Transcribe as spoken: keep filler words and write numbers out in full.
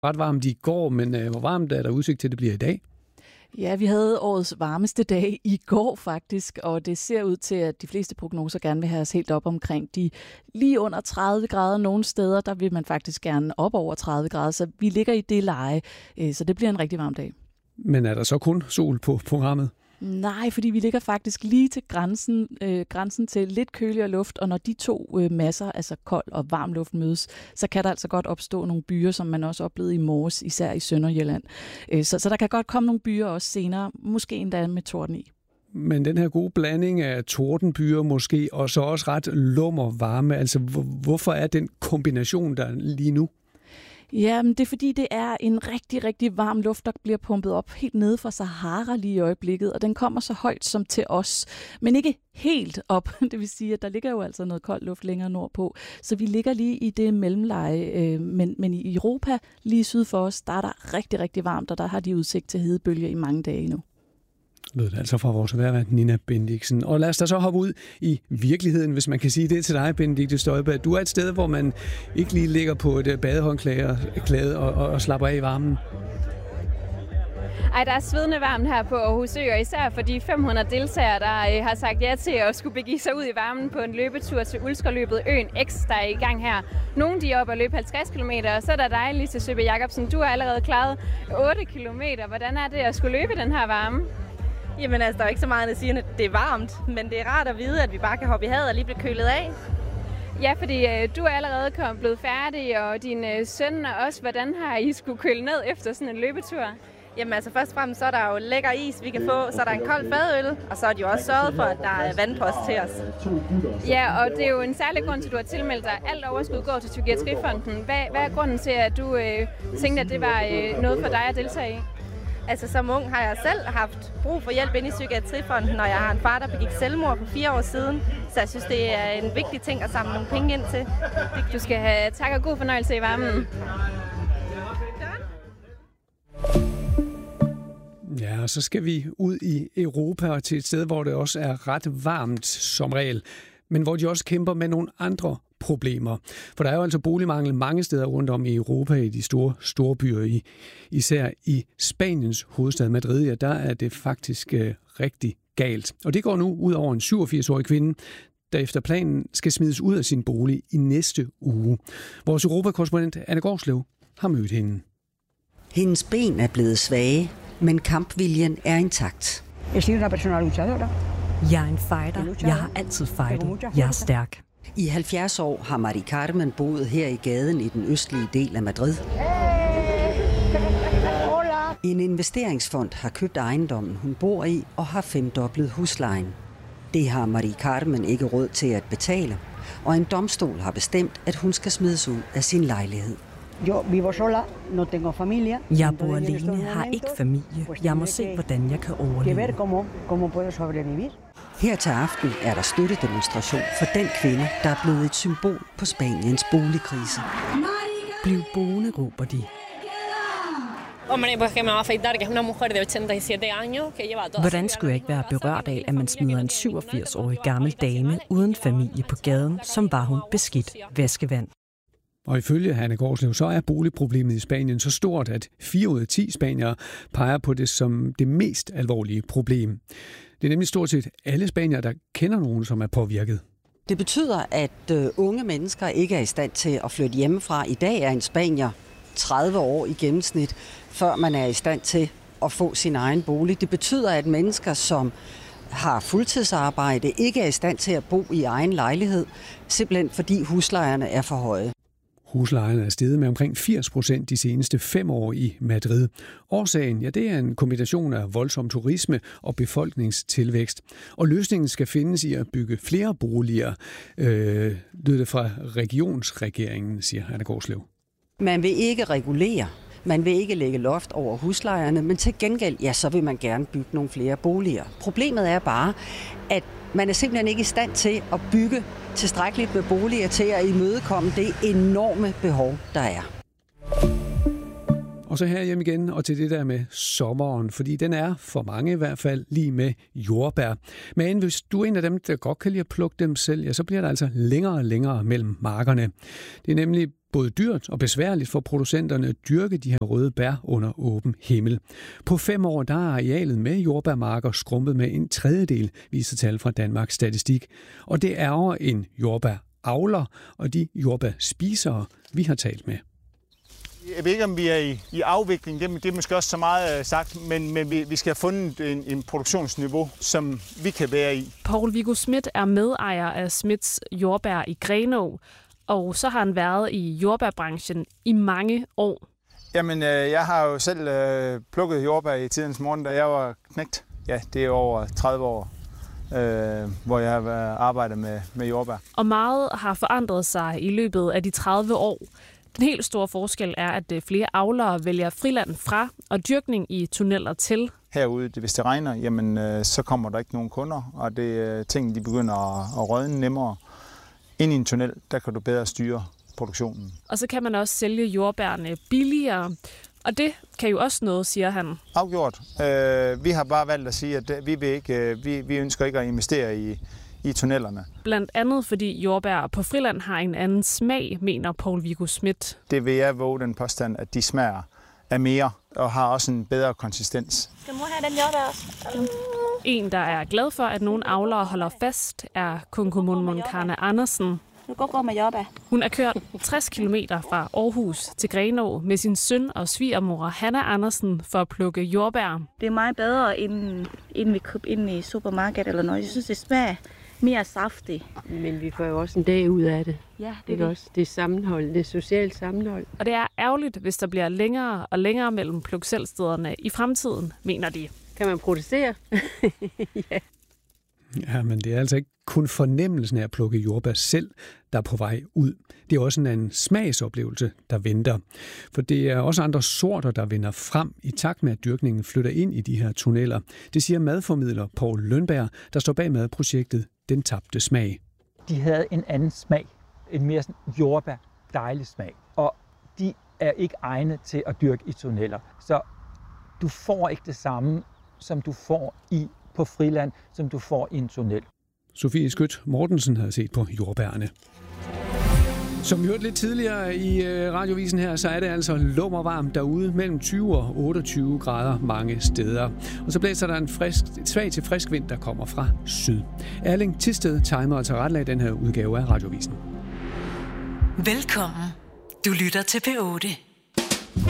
ret varmt i går, men øh, hvor varmt er der udsigt til, det bliver i dag? Ja, vi havde årets varmeste dag i går faktisk, og det ser ud til, at de fleste prognoser gerne vil have os helt op omkring de lige under tredive grader. Nogle steder, der vil man faktisk gerne op over tredive grader, så vi ligger i det leje, så det bliver en rigtig varm dag. Men er der så kun sol på programmet? Nej, fordi vi ligger faktisk lige til grænsen, øh, grænsen til lidt køligere luft, og når de to øh, masser, altså kold og varm luft mødes, så kan der altså godt opstå nogle byer, som man også oplevede i morges, især i Sønderjylland. Øh, så, så der kan godt komme nogle byer også senere, måske endda med torden i. Men den her gode blanding af tordenbyer måske, og så også ret lummer varme, altså hvorfor er den kombination der lige nu? Ja, men det er fordi, det er en rigtig, rigtig varm luft, der bliver pumpet op helt nede fra Sahara lige i øjeblikket, og den kommer så højt som til os, men ikke helt op. Det vil sige, at der ligger jo altså noget kold luft længere nordpå, så vi ligger lige i det mellemleje, men, men i Europa, lige syd for os, der er der rigtig, rigtig varmt, og der har de udsigt til hedebølger i mange dage nu. Lød det altså fra vores værvært Nina Bendiksen. Og lad os da så hoppe ud i virkeligheden, hvis man kan sige det til dig, Benedikte Støjberg. Du er et sted, hvor man ikke lige ligger på et badehåndklæde og, og, og slapper af i varmen. Ej, der er svedende varmt her på Aarhus Ø, og især for de fem hundrede deltagere, der øh, har sagt ja til at skulle begive sig ud i varmen på en løbetur til Ulskerløbet Øen X, der er i gang her. Nogle de er oppe at løbe halvtreds kilometer, og så er der dig, Lise Søbe Jacobsen. Du har allerede klaret otte kilometer. Hvordan er det at skulle løbe den her varme? Jamen altså, der er ikke så meget at sige, at det er varmt, men det er rart at vide, at vi bare kan hoppe i havet og lige blive kølet af. Ja, fordi øh, du er allerede kommet blevet færdig, og din øh, søn og også. Hvordan har I skulle køle ned efter sådan en løbetur? Jamen altså, først og fremmest så er der jo lækker is, vi kan få, så er der en kold fadøl, og så er de jo også sørget for, at der er vandpost til os. Ja, og det er jo en særlig grund til, at du har tilmeldt dig. Alt overskud går til Psykiatrifonden. Hvad, hvad er grunden til, at du øh, tænkte, at det var øh, noget for dig at deltage i? Altså som ung har jeg selv haft brug for hjælp inde i Psykiatrifonden, når jeg har en far, der begik selvmord for fire år siden. Så jeg synes, det er en vigtig ting at samle nogle penge ind til. Du skal have tak og god fornøjelse i varmen. Ja, og så skal vi ud i Europa og til et sted, hvor det også er ret varmt som regel, men hvor de også kæmper med nogle andre problemer. For der er jo altså boligmangel mange steder rundt om i Europa, i de store storbyer, i, især i Spaniens hovedstad Madrid, ja, der er det faktisk øh, rigtig galt. Og det går nu ud over en syvogfirs-årig kvinde, der efter planen skal smides ud af sin bolig i næste uge. Vores Europakorrespondent Anne Gårdslev har mødt hende. Hendes ben er blevet svage, men kampviljen er intakt. Jeg er en fighter. Jeg har altid fightet. Jeg er stærk. I halvfjerds år har Mari Carmen boet her i gaden i den østlige del af Madrid. En investeringsfond har købt ejendommen, hun bor i, og har femdoblet huslejen. Det har Mari Carmen ikke råd til at betale, og en domstol har bestemt, at hun skal smides ud af sin lejlighed. Jeg bor alene, har ikke familie. Jeg må se, hvordan jeg kan overleve. Her til aften er der støttedemonstration for den kvinde, der er blevet et symbol på Spaniens boligkrise. Bliv boende, råber de. Hvordan skulle jeg ikke være berørt af, at man smider en syvogfirs-årig gammel dame uden familie på gaden, som var hun beskidt væskevand? Og ifølge Anne Gårdslev, så er boligproblemet i Spanien så stort, at fire ud af ti spaniere peger på det som det mest alvorlige problem. Det er nemlig stort set alle spaniere, der kender nogen, som er påvirket. Det betyder, at øh, unge mennesker ikke er i stand til at flytte hjemmefra. I dag er en spanier tredive år i gennemsnit, før man er i stand til at få sin egen bolig. Det betyder, at mennesker, som har fuldtidsarbejde, ikke er i stand til at bo i egen lejlighed, simpelthen fordi huslejerne er for høje. Huslejerne er steget med omkring firs procent de seneste fem år i Madrid. Årsagen, ja, det er en kombination af voldsom turisme og befolkningstilvækst. Og løsningen skal findes i at bygge flere boliger, øh, lyder det fra regionsregeringen, siger Anne Gårdslev. Man vil ikke regulere. Man vil ikke lægge loft over huslejerne, men til gengæld, ja, så vil man gerne bygge nogle flere boliger. Problemet er bare, at man er simpelthen ikke i stand til at bygge tilstrækkeligt med boliger til at imødekomme det enorme behov, der er. Og så her hjem igen, og til det der med sommeren, fordi den er for mange i hvert fald lige med jordbær. Men hvis du er en af dem, der godt kan lide at plukke dem selv, ja, så bliver der altså længere og længere mellem markerne. Det er nemlig både dyrt og besværligt for producenterne at dyrke de her røde bær under åben himmel. På fem år der er arealet med jordbærmarker skrumpet med en tredjedel, viser tal fra Danmarks Statistik. Og det ærger en jordbæravler og de jordbærspisere, vi har talt med. Jeg ved ikke, om vi er i, i afvikling, det, det er måske også så meget uh, sagt, men, men vi, vi skal have fundet en, en produktionsniveau, som vi kan være i. Poul Viggo Schmidt er medejer af Schmidts jordbær i Grenaa, og så har han været i jordbærbranchen i mange år. Jamen, uh, jeg har jo selv uh, plukket jordbær i tidens morgen, da jeg var knægt. Ja, det er over tredive år, uh, hvor jeg har arbejdet med, med jordbær. Og meget har forandret sig i løbet af de tredive år. Den helt store forskel er, at flere avlere vælger friland fra og dyrkning i tunneller til. Herude, hvis det regner, jamen, så kommer der ikke nogen kunder, og det ting de begynder at rådne nemmere. Ind i en tunnel, der kan du bedre styre produktionen. Og så kan man også sælge jordbærne billigere, og det kan jo også noget, siger han. Afgjort. Øh, vi har bare valgt at sige, at vi, vil ikke, vi, vi ønsker ikke at investere i i tunnellerne. Blandt andet fordi jordbær på friland har en anden smag, mener Poul Viggo Schmidt. Det vil jeg våge den påstand, at de smager af mere og har også en bedre konsistens. Skal mor have den jordbær også? En, der er glad for, at nogle avlere holder fast, er Kunkumun Karne Andersen. Du går gå med jordbær. Hun er kørt tres kilometer fra Aarhus til Grenaa med sin søn og svigermor Hanna Andersen for at plukke jordbær. Det er meget bedre, end, end vi køber ind i supermarkedet eller noget. Jeg synes, det smager mere saftigt. Men vi får jo også en dag ud af det. Ja, det er det. Også. Det er sammenhold, det er socialt sammenhold. Og det er ærgerligt, hvis der bliver længere og længere mellem pluk-selv-stederne i fremtiden, mener de. Kan man producere? Ja. Ja, men det er altså ikke kun fornemmelsen af at plukke jordbær selv, der er på vej ud. Det er også en smagsoplevelse, der venter. For det er også andre sorter, der vinder frem i takt med, at dyrkningen flytter ind i de her tunneller. Det siger madformidler Poul Lønberg, der står bag madprojektet Den Tabte Smag. De havde en anden smag. En mere sådan jordbær, dejlig smag. Og de er ikke egnet til at dyrke i tunneller. Så du får ikke det samme, som du får i på friland, som du får i en tunnel. Sofie Skødt Mortensen havde set på jordbærne. Som vi hørte lidt tidligere i radiovisen her, så er det altså lummervarmt derude, mellem tyve og otteogtyve grader mange steder. Og så blæser der en frisk, svag til frisk vind, der kommer fra syd. Erling Tisted timer og tilrettelagde den her udgave af radiovisen. Velkommen. Du lytter til P otte.